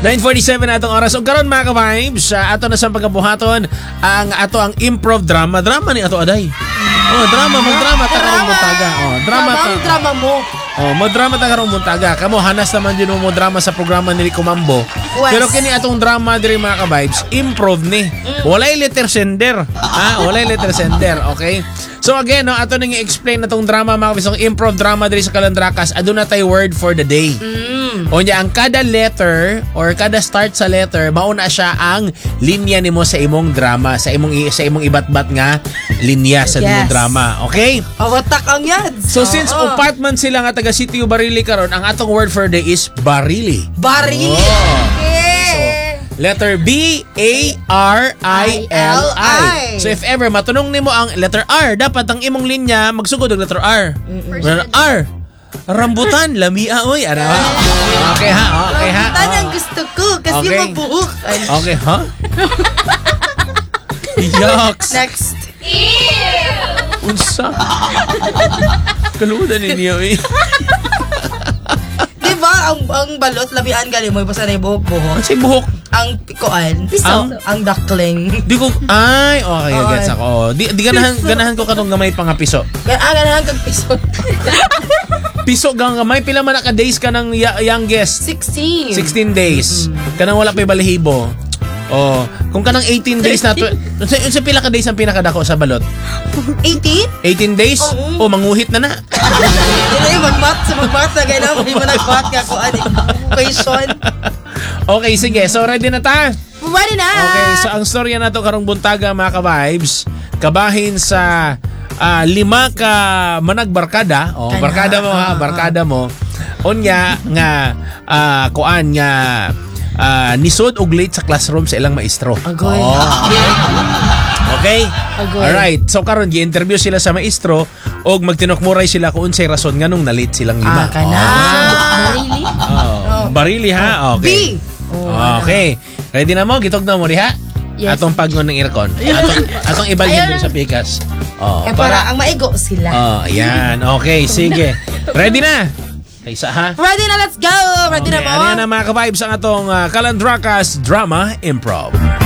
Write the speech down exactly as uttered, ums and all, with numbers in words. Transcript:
nine forty-seven atong oras. Ug karon mga ka-vibes, sa ato na sa pagkabuhaton ang ato ang improv drama. Drama ni ato aday. Oh, drama, mag-drama ta karong buntaga. Oh, drama ta. Drama mo. Oh, mo-drama ta karong buntaga. Kamo hanas naman din mo drama sa programa ni Rico Mambo. Wes. Pero kini atong drama diri mga ka-vibes, improv ni. Walay letter sender. Ha, walay letter sender, okay? So again, no, ato nang i-explain na tong drama mga ka-vibes, improv drama diri sa Kalandrakas. Aduna tay word for the day. Mm. O niya, ang kada letter or kada start sa letter, mauna siya ang linya nimo sa imong drama, sa imong i- sa imong ibat-bat nga linya sa Yes. imong drama, okay? Awatak ang yads. So since Oo. upat man sila nga taga Sitio Barili karon, ang atong word for the day is barili. Barili. Oh. Okay. Letter B A R I L I. So if ever matunong nimo ang letter R, dapat ang imong linya magsugod og letter R. Letter R. Rambutan, lamia oy, ano? Okay ha, okay ha. Rambutan Oh. ang gusto ko kasi Okay. mabuhok. Ay, Okay, ha? Yucks. Next. Unsa? Kaludan ninyo eh. Di ba ang ang balot labian gali mo basta na buhok buhok. Ang si buhok. Ang pikoan, Ang- ang duckling. Di ko, ay, okay, Okay. gets ako. Di, di ganahan, ganahan ko katong gamay pa nga piso. Ah, ganahan kag piso. Piso gang gamay, pila man naka days ka ng ya- youngest? sixteen. sixteen days. Kanang wala pa'y balahibo. Oh, kung kanang eighteen days na to, unsa unsa pila ka days ang pinakadako sa balot? eighteen? eighteen days? Oo. Oh, manguhit na na. Dili magmat sa magmat na gayna mo mo nagmat ka ko ani. Question. Okay, sige. So ready na ta? Pwede na. Okay, so ang storya na to karong buntaga mga ka-vibes, kabahin sa ah, lima ka managbarkada. Oh, Kana. barkada mo ha, barkada mo. Unya nga ah, kuan nga ah, nisod og late sa classroom sa ilang maestro. Agoy. Oh. Okay? Agoy. Alright. So karon gi-interview sila sa maestro og magtinokmuray sila kung unsay rason nganong na-late silang lima. Ah, kana. Really? Oh. Barili ha. Okay. B. Oh, Okay. Ready na mo? Gitog na mo diha? Yes. Atong pagnon ng aircon. Atong atong ibalhin Ayun. dun sa pikas. Oh, Eh para ang maigo sila. Oh, ayan. Okay, sige. Ready na? Kaysa ha? Ready na, let's go. Ready Okay, na mo. ano yan ang mga ka-vibes ang atong uh, Kalandrakas Drama Improv.